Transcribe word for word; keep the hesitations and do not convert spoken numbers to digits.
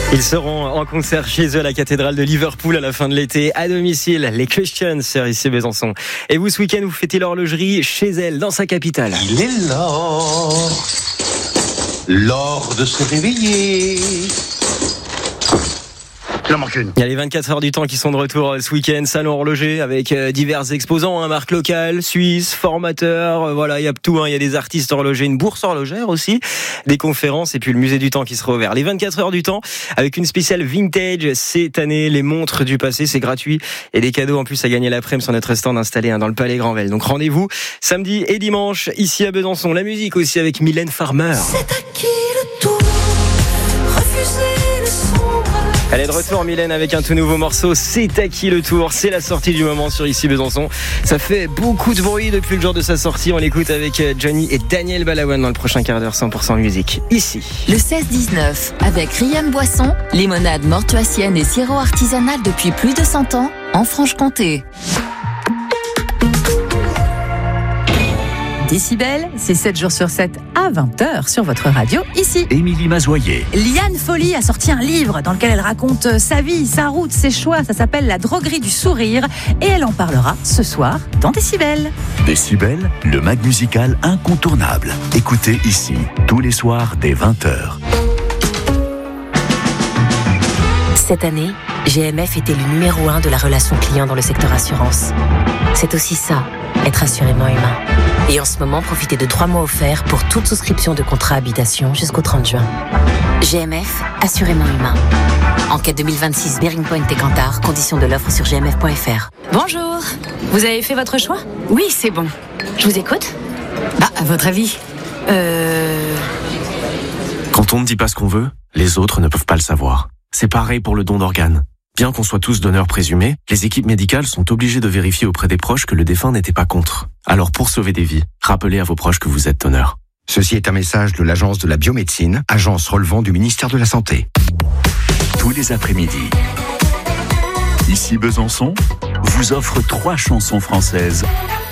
Ils seront en concert chez eux à la cathédrale de Liverpool à la fin de l'été, à domicile, les Christians sur ici Besançon. Et vous, ce week-end, vous fêtez l'horlogerie chez elle, dans sa capitale. Il est l'heure, l'heure de se réveiller. Il en manque une. Il y a les vingt-quatre heures du temps qui sont de retour ce week-end, salon horloger avec divers exposants, hein, marques locales, suisses, formateurs, euh, voilà, il y a tout, hein, il y a des artistes horlogers, une bourse horlogère aussi, des conférences et puis le musée du temps qui sera ouvert. Les vingt-quatre heures du temps avec une spéciale vintage cette année, les montres du passé, c'est gratuit et des cadeaux en plus à gagner l'après-midi sur notre stand installé hein, dans le Palais Granvelle. Donc rendez-vous samedi et dimanche ici à Besançon. La musique aussi avec Mylène Farmer. C'est à qui le tour, refuser le sombre. Elle est de retour, Mylène, avec un tout nouveau morceau. C'est à qui le tour? C'est la sortie du moment sur ici Besançon. Ça fait beaucoup de bruit depuis le jour de sa sortie. On l'écoute avec Johnny et Daniel Balavoine dans le prochain quart d'heure cent pour cent musique. Ici. Le seize dix-neuf, avec Riam Boisson, limonade mortuacienne et sirop artisanal depuis plus de cent ans, en Franche-Comté. Décibel, c'est sept jours sur sept à vingt heures sur votre radio, ici. Émilie Mazoyer. Liane Folly a sorti un livre dans lequel elle raconte sa vie, sa route, ses choix. Ça s'appelle La droguerie du sourire et elle en parlera ce soir dans Décibel. Décibel, le mag musical incontournable. Écoutez ici, tous les soirs dès vingt heures. Cette année, G M F était le numéro un de la relation client dans le secteur assurance. C'est aussi ça, être assurément humain. Et en ce moment, profitez de trois mois offerts pour toute souscription de contrat habitation jusqu'au trente juin. G M F, assurément humain. Enquête deux mille vingt-six, Bearing Point et Kantar, conditions de l'offre sur g m f point f r. Bonjour, vous avez fait votre choix? Oui, c'est bon. Je vous écoute. Bah, à votre avis Euh... Quand on ne dit pas ce qu'on veut, les autres ne peuvent pas le savoir. C'est pareil pour le don d'organes. Bien qu'on soit tous donneurs présumés, les équipes médicales sont obligées de vérifier auprès des proches que le défunt n'était pas contre. Alors pour sauver des vies, rappelez à vos proches que vous êtes donneur. Ceci est un message de l'Agence de la biomédecine, agence relevant du ministère de la Santé. Tous les après-midi, ici Besançon vous offre trois chansons françaises